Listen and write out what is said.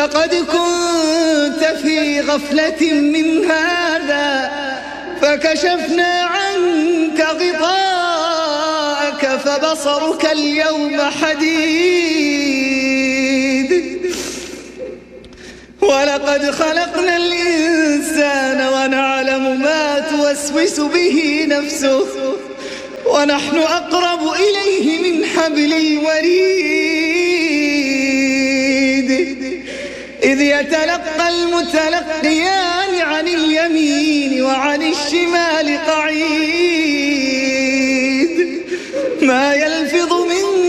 لقد كنت في غفلة من هذا فكشفنا عنك غطاءك فبصرك اليوم حديد ولقد خلقنا الإنسان ونعلم ما توسوس به نفسه ونحن أقرب إليه من حبل الوريد إذ يتلقى المتلقيان عن اليمين وعن الشمال قعيد ما يلفظ من